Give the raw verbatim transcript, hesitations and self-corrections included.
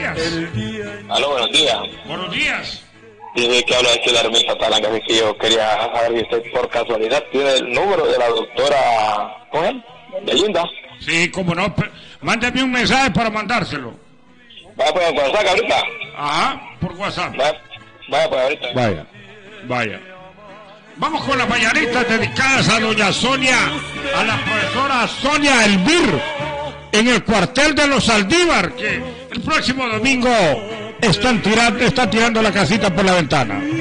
días. Aló, buenos días. Buenos días. Dije que habla de la Ermita Talanga, así que yo quería saber si usted por casualidad tiene el número de la doctora, ¿cómo es? De Linda. Sí, cómo no. Mándame un mensaje para mandárselo. Vaya pues, WhatsApp ahorita. Ajá, por WhatsApp. Vaya, vaya pues ahorita. Vaya, vaya. Vamos con las mañanitas dedicadas a doña Sonia, a la profesora Sonia Elvir, en el cuartel de los Saldívar, que el próximo domingo están tirando, está tirando la casita por la ventana.